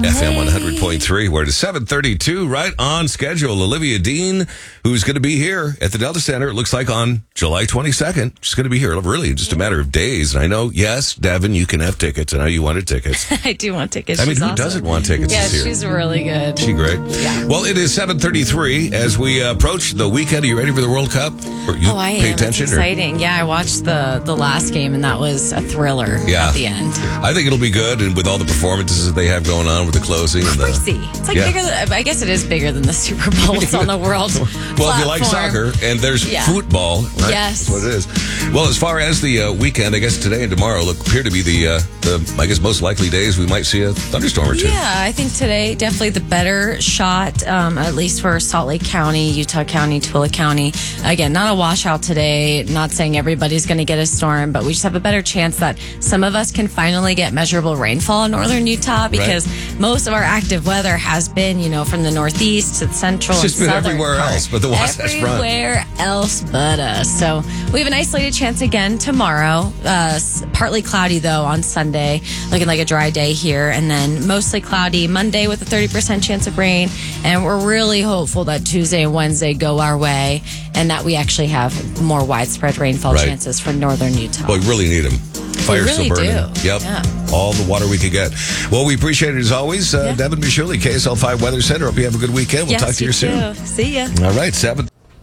FM 100.3. We're to 7:32, right on schedule. Olivia Dean, who's going to be here at the Delta Center, it looks like on July 22nd. She's going to be here really in just a matter of days. And I know, yes, Devin, you can have tickets. I know you wanted tickets. I do want tickets. I mean, she's who awesome. doesn't want tickets Yeah, this year? she's really good. She great? Yeah. Well, it is 7:33 as we approach the weekend. Are you ready for the World Cup? Or you I pay am. attention? It's exciting. Yeah, I watched the last game, and that was a thriller at the end. I think it'll be good, and with all the performances that they have going on with the closing. And Crazy. It's like bigger than, I guess it is bigger than the Super Bowl. It's on the world Well, if you like soccer, and there's football, right? Yes. That's what it is. Well, as far as the weekend, I guess today and tomorrow appear to be the I guess, most likely days we might see a thunderstorm or two. Yeah, I think today definitely the better shot, at least for Salt Lake County, Utah County, Tooele County. Again, not a washout today, not saying everybody's going to get a storm, but we just have a better chance that some of us can finally get measurable rainfall in northern Utah because most of our active weather has been, from the northeast to the central and southern. It's just been everywhere else but the Wasatch Front. Everywhere else but us. So we have an isolated chance again tomorrow. Partly cloudy, though, on Sunday, looking like a dry day here, and then mostly cloudy Monday with a 30% chance of rain. And we're really hopeful that Tuesday and Wednesday go our way and that we actually have more widespread rainfall chances for northern Utah. Well, we really need them. Fire's really still burning. do. Yep. Yeah. All the water we could get. Well, we appreciate it as always. Devin Mishuli, KSL 5 Weather Center. Hope you have a good weekend. We'll talk to you soon. See ya. All right, 7.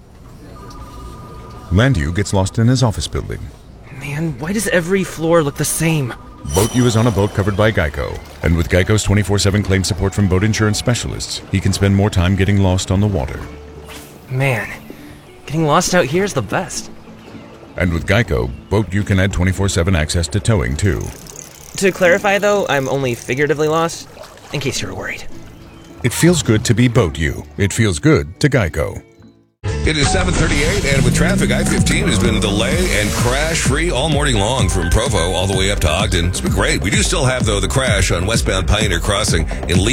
Landu gets lost in his office building. Man, why does every floor look the same? Boat U is on a boat covered by Geico. And with Geico's 24/7 claim support from boat insurance specialists, he can spend more time getting lost on the water. Man, getting lost out here is the best. And with Geico, Boat U can add 24/7 access to towing, too. To clarify, though, I'm only figuratively lost, in case you were worried. It feels good to be Boat U. It feels good to Geico. It is 7:38, and with traffic, I-15 has been delay and crash-free all morning long from Provo all the way up to Ogden. It's been great. We do still have, though, the crash on westbound Pioneer Crossing in Lee.